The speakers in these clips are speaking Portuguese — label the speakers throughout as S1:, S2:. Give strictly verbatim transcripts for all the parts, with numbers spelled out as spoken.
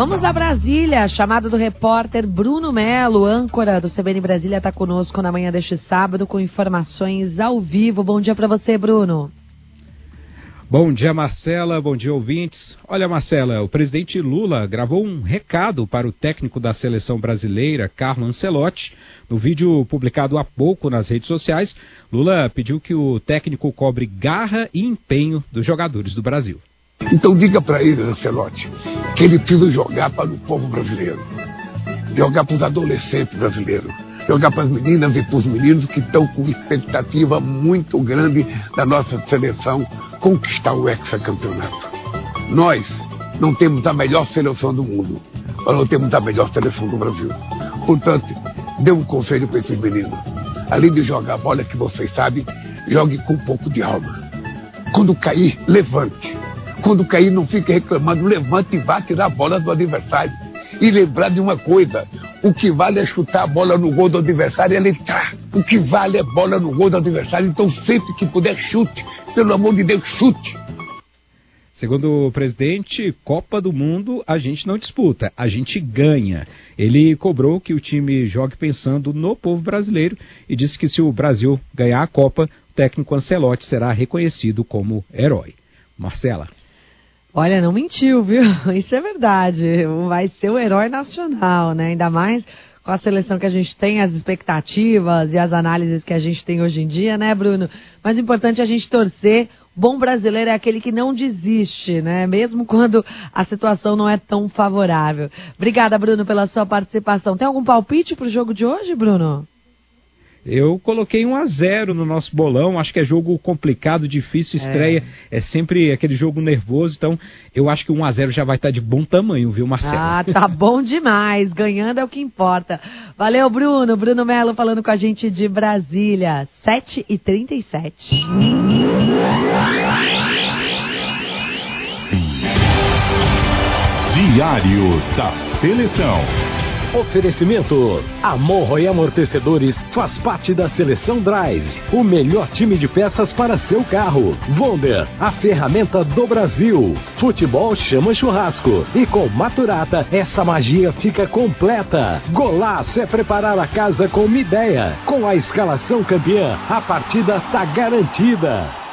S1: Vamos a Brasília, chamado do repórter Bruno Melo, âncora do C B N Brasília, está conosco na manhã deste sábado com informações ao vivo. Bom dia para você, Bruno.
S2: Bom dia, Marcela, bom dia, ouvintes. Olha, Marcela, o presidente Lula gravou um recado para o técnico da seleção brasileira, Carlo Ancelotti. No vídeo publicado há pouco nas redes sociais, Lula pediu que o técnico cobre garra e empenho dos jogadores do Brasil.
S3: Então diga para ele, Ancelotti, que ele precisa jogar para o povo brasileiro, jogar para os adolescentes brasileiros, jogar para as meninas e para os meninos que estão com expectativa muito grande da nossa seleção conquistar o hexacampeonato. Nós não temos a melhor seleção do mundo, mas não temos a melhor seleção do Brasil. Portanto, dê um conselho para esses meninos. Além de jogar a bola que vocês sabem, jogue com um pouco de alma. Quando cair, levante. Quando cair, não fique reclamando, levante e vá tirar a bola do adversário. E lembrar de uma coisa, o que vale é chutar a bola no gol do adversário e ele entrar. O que vale é bola no gol do adversário, então sempre que puder, chute. Pelo amor de Deus, chute.
S2: Segundo o presidente, Copa do Mundo a gente não disputa, a gente ganha. Ele cobrou que o time jogue pensando no povo brasileiro e disse que se o Brasil ganhar a Copa, o técnico Ancelotti será reconhecido como herói. Marcela.
S1: Olha, não mentiu, viu? Isso é verdade. Vai ser o herói nacional, né? Ainda mais com a seleção que a gente tem, as expectativas e as análises que a gente tem hoje em dia, né, Bruno? Mas o importante é a gente torcer. Bom brasileiro é aquele que não desiste, né? Mesmo quando a situação não é tão favorável. Obrigada, Bruno, pela sua participação. Tem algum palpite para o jogo de hoje, Bruno?
S2: Eu coloquei um a zero no nosso bolão, acho que é jogo complicado, difícil, estreia, é, é sempre aquele jogo nervoso, então eu acho que um a zero já vai estar de bom tamanho, viu, Marcelo?
S1: Ah, tá bom demais, ganhando é o que importa. Valeu, Bruno, Bruno Melo falando com a gente de Brasília, sete e trinta e sete.
S4: Diário da Seleção.
S5: Oferecimento: Amorro e Amortecedores faz parte da Seleção Drive, o melhor time de peças para seu carro. Wonder, a ferramenta do Brasil. Futebol chama churrasco e com Maturata essa magia fica completa. Golaço é preparar a casa com uma ideia. Com a escalação campeã, a partida tá garantida.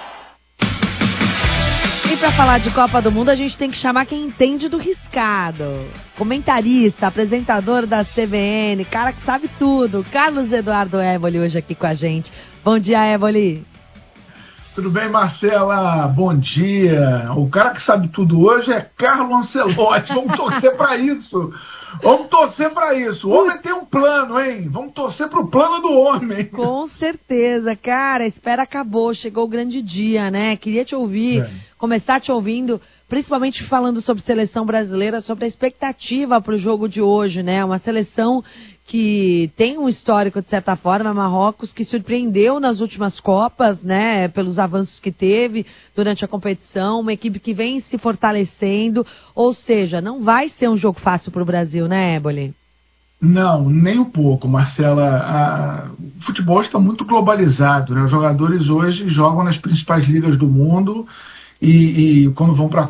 S1: E para falar de Copa do Mundo, a gente tem que chamar quem entende do riscado. Comentarista, apresentador da C B N, cara que sabe tudo. Carlos Eduardo Éboli hoje aqui com a gente. Bom dia, Éboli.
S6: Tudo bem, Marcela? Bom dia. O cara que sabe tudo hoje é Carlo Ancelotti. Vamos torcer para isso. Vamos torcer para isso. O homem tem um plano, hein? Vamos torcer para o plano do homem.
S1: Com certeza, cara. A espera acabou. Chegou o grande dia, né? Queria te ouvir, é. começar te ouvindo, principalmente falando sobre seleção brasileira, sobre a expectativa para o jogo de hoje, né? Uma seleção que tem um histórico, de certa forma, Marrocos, que surpreendeu nas últimas Copas, né, pelos avanços que teve durante a competição, uma equipe que vem se fortalecendo, ou seja, não vai ser um jogo fácil para o Brasil, né, Éboli?
S6: Não, nem um pouco, Marcela. A... O futebol está muito globalizado, né? Os jogadores hoje jogam nas principais ligas do mundo e, e quando vão para